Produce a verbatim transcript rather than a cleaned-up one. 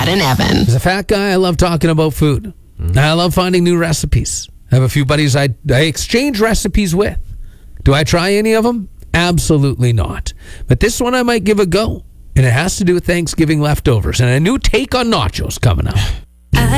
Chad and Evan. As a fat guy, I love talking about food. Mm. I love finding new recipes. I have a few buddies I, I exchange recipes with. Do I try any of them? Absolutely not. But this one I might give a go. And it has to do with Thanksgiving leftovers and a new take on nachos coming up.